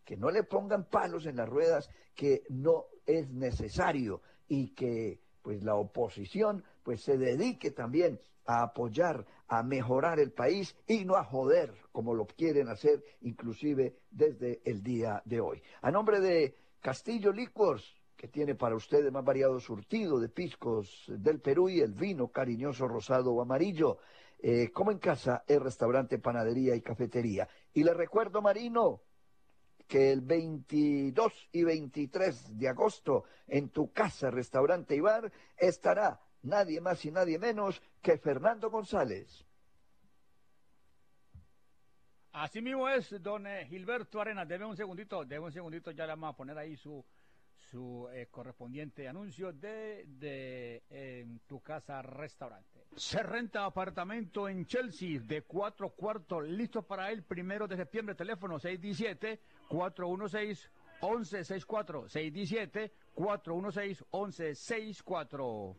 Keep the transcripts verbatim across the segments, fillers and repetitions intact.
que no le pongan palos en las ruedas, que no es necesario y que pues la oposición pues se dedique también a apoyar, a mejorar el país y no a joder como lo quieren hacer inclusive desde el día de hoy. A nombre de Castillo Liquors, que tiene para ustedes más variado surtido de piscos del Perú y el vino cariñoso rosado o amarillo, eh, como en casa, el restaurante, panadería y cafetería. Y le recuerdo, Marino, que el veintidós y veintitrés de agosto en tu casa, restaurante y bar estará nadie más y nadie menos que Fernando González. Así mismo es, don eh, Gilberto Arenas. Deme un segundito, deme un segundito, ya le vamos a poner ahí su su eh, correspondiente anuncio de, de eh, tu casa restaurante. Se renta apartamento en Chelsea de cuatro cuartos, listo para el primero de septiembre. Teléfono seis uno siete, cuatro uno seis, uno uno seis cuatro, seis uno siete, cuatro uno seis, uno uno seis cuatro.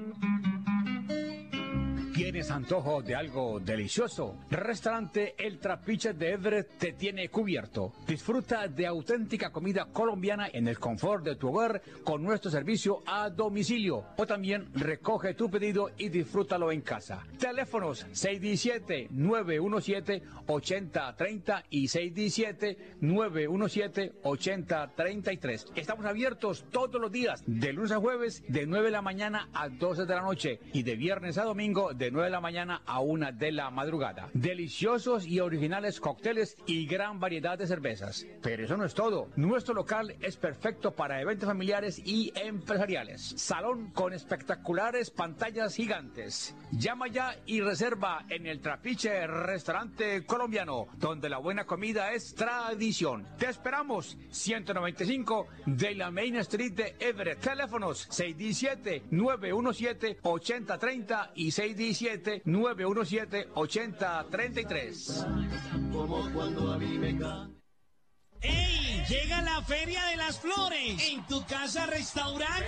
¿Tienes antojo de algo delicioso? Restaurante El Trapiche de Everett te tiene cubierto. Disfruta de auténtica comida colombiana en el confort de tu hogar con nuestro servicio a domicilio. O también recoge tu pedido y disfrútalo en casa. Teléfonos seis uno siete, nueve uno siete, ocho cero tres cero y seis uno siete, nueve uno siete, ocho cero tres tres. Estamos abiertos todos los días, de lunes a jueves, de nueve de la mañana a doce de la noche y de viernes a domingo, de nueve de la mañana a una de la madrugada. Deliciosos y originales cócteles y gran variedad de cervezas. Pero eso no es todo. Nuestro local es perfecto para eventos familiares y empresariales. Salón con espectaculares pantallas gigantes. Llama ya y reserva en El Trapiche Restaurante Colombiano, donde la buena comida es tradición. Te esperamos, ciento noventa y cinco de la Main Street de Everett. Teléfonos seis uno siete, nueve uno siete, ocho cero tres cero y seis uno siete, nueve uno siete, ocho cero tres tres. Como cuando a mí me ca- ¡Ey! Llega la Feria de las Flores en tu casa restaurante.